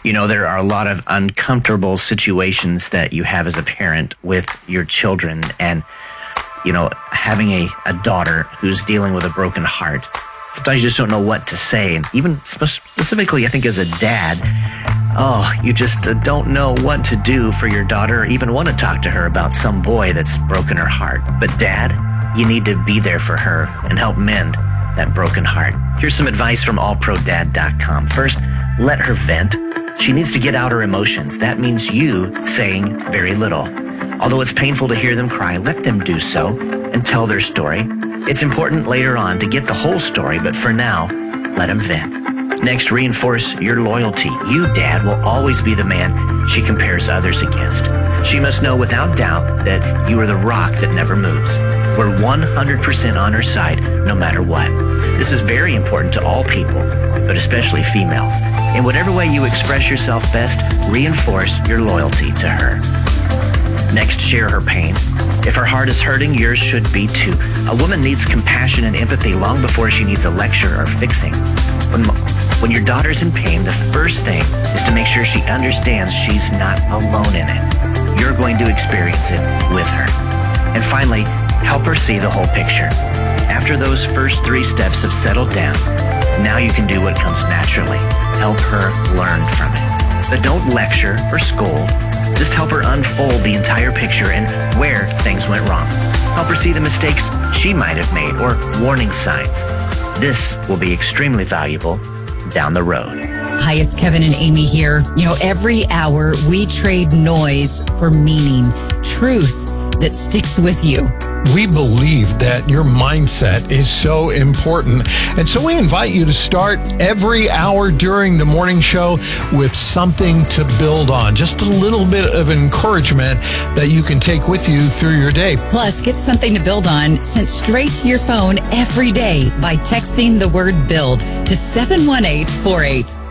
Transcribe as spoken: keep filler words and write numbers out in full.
You know, there are a lot of uncomfortable situations that you have as a parent with your children. And, you know, having a, a daughter who's dealing with a broken heart, sometimes you just don't know what to say. And even spe- specifically, I think as a dad, oh, you just uh, don't know what to do for your daughter or even want to talk to her about some boy that's broken her heart. But Dad, you need to be there for her and help mend that broken heart. Here's some advice from all pro dad dot com. First, let her vent. She needs to get out her emotions. That means you saying very little. Although it's painful to hear them cry, let them do so and tell their story. It's important later on to get the whole story, but for now, let them vent. Next, reinforce your loyalty. You, Dad, will always be the man she compares others against. She must know without doubt that you are the rock that never moves. We're one hundred percent on her side, no matter what. This is very important to all people, but especially females. In whatever way you express yourself best, reinforce your loyalty to her. Next, share her pain. If her heart is hurting, yours should be too. A woman needs compassion and empathy long before she needs a lecture or fixing. When, when your daughter's in pain, the first thing is to make sure she understands she's not alone in it. You're going to experience it with her. And finally, help her see the whole picture. After those first three steps have settled down, now you can do what comes naturally. Help her learn from it. But don't lecture or scold. Just help her unfold the entire picture and where things went wrong. Help her see the mistakes she might have made or warning signs. This will be extremely valuable down the road. Hi, it's Kevin and Amy here. You know, every hour we trade noise for meaning, truth that sticks with you. We believe that your mindset is so important. And so we invite you to start every hour during the morning show with something to build on. Just a little bit of encouragement that you can take with you through your day. Plus, get something to build on sent straight to your phone every day by texting the word BUILD to seven one eight four eight.